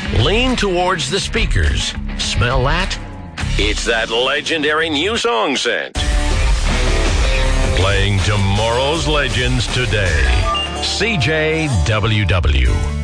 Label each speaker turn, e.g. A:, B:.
A: Lean towards the speakers. Smell that? It's that legendary new song scent. Playing tomorrow's legends today. CJWW.